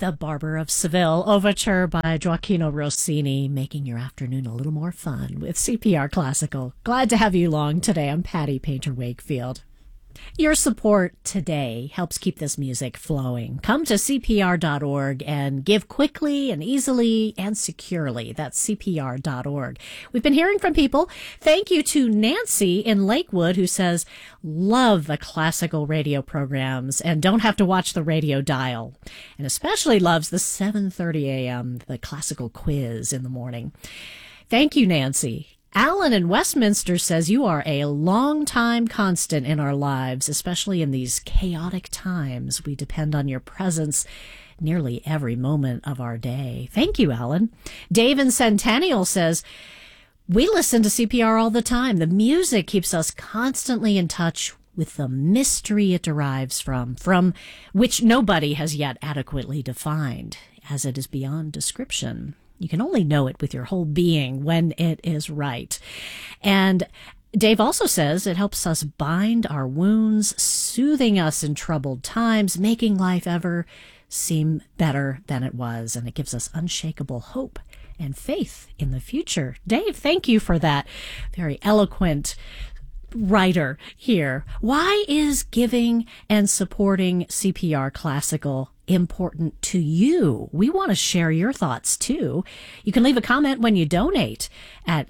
The Barber of Seville overture by Gioacchino Rossini, making your afternoon a little more fun with CPR Classical. Glad to have you along today. I'm Patty Painter Wakefield. Your support today helps keep this music flowing. Come to CPR.org and give quickly and easily and securely. That's CPR.org. We've been hearing from people. Thank you to Nancy in Lakewood, who says, love the classical radio programs and don't have to watch the radio dial. And especially loves the 7:30 a.m., the classical quiz in the morning. Thank you, Nancy. Alan in Westminster says you are a long-time constant in our lives, especially in these chaotic times. We depend on your presence nearly every moment of our day. Thank you, Alan. Dave in Centennial says, we listen to CPR all the time. The music keeps us constantly in touch with the mystery it derives from which nobody has yet adequately defined, as it is beyond description. You can only know it with your whole being when it is right. And Dave also says it helps us bind our wounds, soothing us in troubled times, making life ever seem better than it was. And it gives us unshakable hope and faith in the future. Dave, thank you for that very eloquent writer here. Why is giving and supporting CPR Classical important to you? We want to share your thoughts too. You can leave a comment when you donate at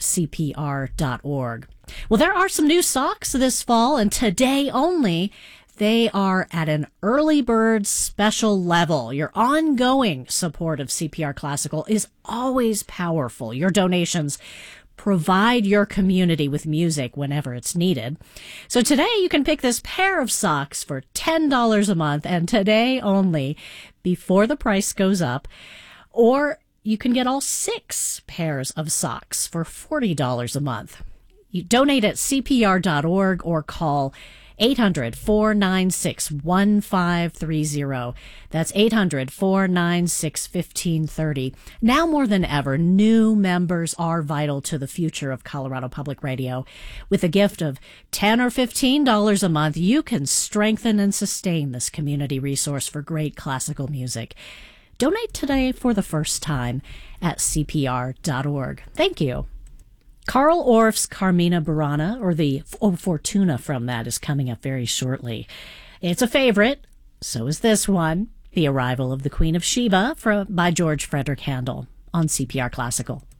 CPR.org. Well, there are some new socks this fall, and today only they are at an early bird special level. Your ongoing support of CPR Classical is always powerful. Your donations provide your community with music whenever it's needed. So today you can pick this pair of socks for $10 a month, and today only, before the price goes up. Or you can get all 6 pairs of socks for $40 a month. You donate at CPR.org or call 800-496-1530. That's 800-496-1530. Now more than ever, new members are vital to the future of Colorado Public Radio. With a gift of $10 or $15 a month, you can strengthen and sustain this community resource for great classical music. Donate today for the first time at CPR.org. Thank you. Carl Orff's Carmina Burana, or the O Fortuna from that, is coming up very shortly. It's a favorite. So is this one, The Arrival of the Queen of Sheba by George Frederick Handel on CPR Classical.